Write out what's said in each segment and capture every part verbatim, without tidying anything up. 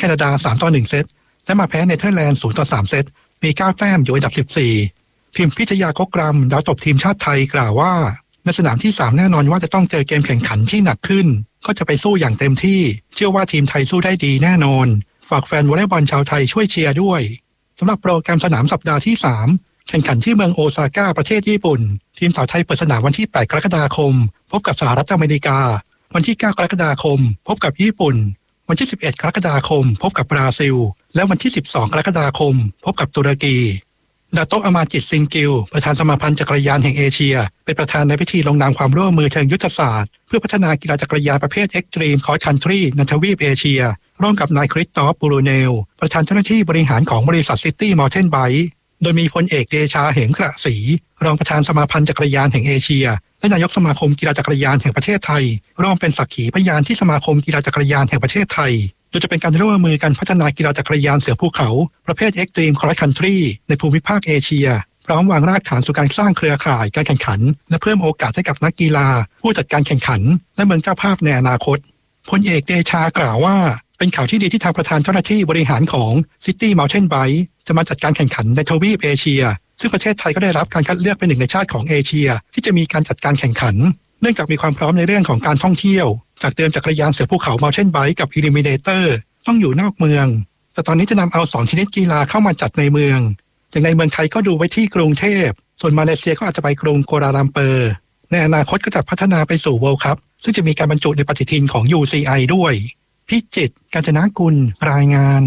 คนาดาสามต่อหนึ่งเซตและมาแพ้เนเธอร์แลนด์ศูนย์ต่อสามเซตมีเก้าแต้มอยู่อันดับสิบสี่พิมพิชยากกรำดาวตบทีมชาติไทยกล่าวว่าในสนามที่สามแน่นอนว่าจะต้องเจอเกมแข่งขันที่หนักขึ้นก็จะไปสู้อย่างเต็มที่เชื่อว่าทีมไทยสู้ได้ดีแน่นอนฝากแฟนวอลเลย์บอลชาวไทยช่วยเชียร์ด้วยสำหรับโปรแกรมสนามสัปดาห์ที่สามแข่งขันที่เมืองโอซาก้าประเทศญี่ปุ่นทีมสาวไทยเปิดสนามวันที่แปดกรกฎาคมพบกับสหรัฐอเมริกาวันที่เก้ากรกฎาคมพบกับญี่ปุ่นวันที่สิบเอ็ดกรกฎาคมพบกับบราซิลและวันที่สิบสองกรกฎาคมพบกับตุรกีดาโตะอามาจิตซิงกิลประธานสมาพันธ์จักรยานแห่งเอเชียเป็นประธานในพิธีลงนามความร่วมมือเชิงยุทธศาสตร์เพื่อพัฒนากีฬาจักรยานประเภทเอ็กซ์ตรีมคอร์สคันทรีในทวีปเอเชียร่วมกับนายคริสตอฟบูรูเนลประธานเจ้าหน้าที่บริหารของบริษัทซิตี้มอลเทนไบค์โดยมีพลเอกเดชาเหมกระศรีรองประธานสมาพันธ์จักรยานแห่งเอเชียและนายกสมาคมกีฬาจักรยานแห่งประเทศไทยร่วมเป็นสักขีพยานที่สมาคมกีฬาจักรยานแห่งประเทศไทยโดยจะเป็นการร่วมมือกันพัฒนากีฬาจักรยานเสือภูเขาประเภทเอ็กซ์ตรีมคอร์สคันทรีในภูมิภาคเอเชียพร้อมวางรากฐานสู่การสร้างเครือข่ายการแข่งขันและเพิ่มโอกาสให้กับนักกีฬาผู้จัดการแข่งขันและเมืองเจ้าภาพในอนาคตพลเอกเดชากล่าวว่าเป็นข่าวที่ดีที่ทางประธานเจ้าหน้าที่บริหารของ City Mountain Bike จะมาจัดการแข่งขันในทวีปเอเชียซึ่งประเทศไทยก็ได้รับการคัดเลือกเป็นหนึ่งในชาติของเอเชียที่จะมีการจัดการแข่งขันเนื่องจากมีความพร้อมในเรื่องของการท่องเที่ยวจากเดิมจักรยานเสือภูเขา Mountain Bike กับ Eliminator ต้องอยู่นอกเมืองแต่ตอนนี้จะนำเอาสองชนิดกีฬาเข้ามาจัดในเมืองอย่างในเมืองไทยก็ดูไว้ที่กรุงเทพส่วนมาเลเซียก็อาจจะไปกรุงกัวลาลัมเปอร์ในอนาคตก็จะพัฒนาไปสู่ World Cup ซึ่งจะมีการบรรจุในปฏิทินของ ยู ซี ไอ ด้วยพิจิตร กาญจนกุลรายงาน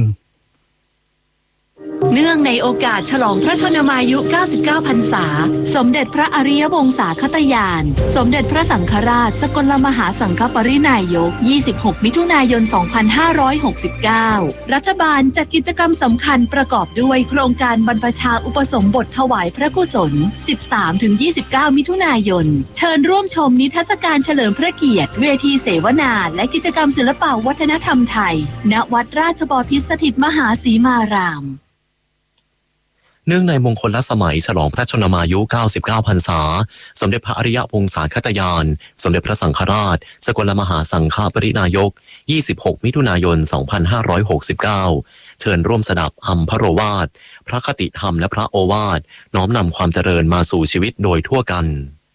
เนื่องในโอกาสฉลองพระชนมายุเก้าสิบเก้าพรรษาสมเด็จพระอริยวงศาคตญาณสมเด็จพระสังฆราชสกลมหาสังฆปรินายกยี่สิบหกมิถุนายนสองพันห้าร้อยหกสิบเก้ารัฐบาลจัดกิจกรรมสำคัญประกอบด้วยโครงการบรรพชาอุปสมบทถวายพระกุศล สิบสามถึงยี่สิบเก้า มิถุนายนเชิญร่วมชมนิทรรศการเฉลิมพระเกียรติเวทีเสวนาและกิจกรรมศิลปวัฒนธรรมไทยณวัดราชบพิตรสถิตมหาสีมารามเนื่องในมงคลสมัยฉลองพระชนมายุเก้าสิบเก้าพรรษาสมเด็จพระอริยวงศาคตญาณสมเด็จพระสังฆราชสกลมหาสังฆปรินายกยี่สิบหกมิถุนายนสองพันห้าร้อยหกสิบเก้าเชิญร่วมสดับอัมพโรวาทพระคติธรรมและพระโอวาทน้อมนำความเจริญมาสู่ชีวิตโดยทั่วกัน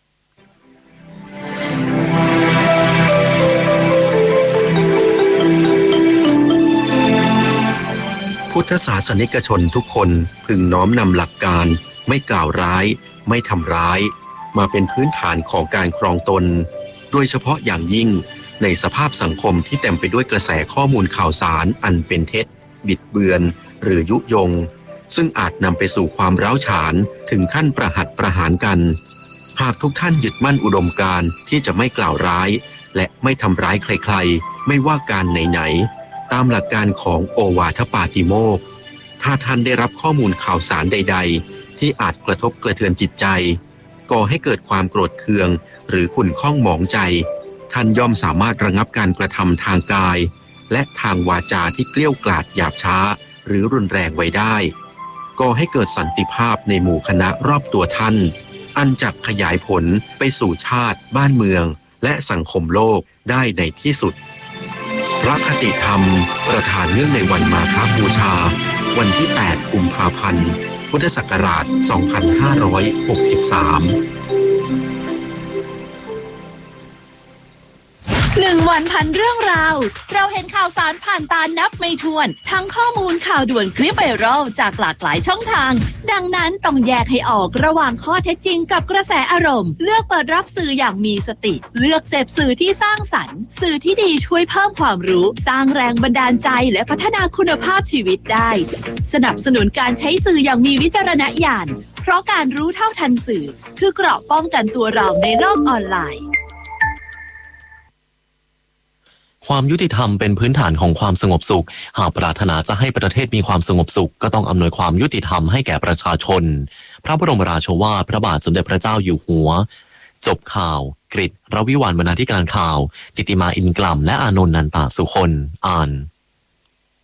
พุทธศาสนิกชนทุกคนพึงน้อมนำหลักการไม่กล่าวร้ายไม่ทำร้ายมาเป็นพื้นฐานของการครองตนโดยเฉพาะอย่างยิ่งในสภาพสังคมที่เต็มไปด้วยกระแสข้อมูลข่าวสารอันเป็นเท็จบิดเบือนหรือยุยงซึ่งอาจนำไปสู่ความร้าวฉานถึงขั้นประหัตประหารกันหากทุกท่านยึดมั่นอุดมการณ์ที่จะไม่กล่าวร้ายและไม่ทำร้ายใครๆไม่ว่าการไหนๆตามหลักการของโอวาทปาติโมกข์ถ้าท่านได้รับข้อมูลข่าวสารใดๆที่อาจกระทบกระเทือนจิตใจก่อให้เกิดความโกรธเคืองหรือขุ่นข้องหมองใจท่านย่อมสามารถระงับการกระทำทางกายและทางวาจาที่เกลี้ยวกล่อมหยาบช้าหรือรุนแรงไว้ได้ก่อให้เกิดสันติภาพในหมู่คณะรอบตัวท่านอันจะขยายผลไปสู่ชาติบ้านเมืองและสังคมโลกได้ในที่สุดพระคติธรรมประธานเนื่องในวันมาฆบูชาวันที่แปดกุมภาพันธ์พุทธศักราชสองพันห้าร้อยหกสิบสามหนึ่งวันพันเรื่องราวเราเห็นข่าวสารผ่านตานับไม่ถ้วนทั้งข้อมูลข่าวด่วนคลิปไวรัลจากหลากหลายช่องทางดังนั้นต้องแยกให้ออกระหว่างข้อเท็จจริงกับกระแสอารมณ์เลือกเปิดรับสื่ออย่างมีสติเลือกเสพสื่อที่สร้างสรรค์สื่อที่ดีช่วยเพิ่มความรู้สร้างแรงบันดาลใจและพัฒนาคุณภาพชีวิตได้สนับสนุนการใช้สื่ออย่างมีวิจารณญาณเพราะการรู้เท่าทันสื่อคือเกราะป้องกันตัวเราในโลกออนไลน์ความยุติธรรมเป็นพื้นฐานของความสงบสุขหากปรารถนาจะให้ประเทศมีความสงบสุขก็ต้องอำนวยความยุติธรรมให้แก่ประชาชนพระบรมราโชวาทพระบาทสมเด็จพระเจ้าอยู่หัวจบข่าวกฤษ รวิวรรณ บรรณาธิการข่าวติติมาอินกล่ำและอานนท์นันตสุคนอ่าน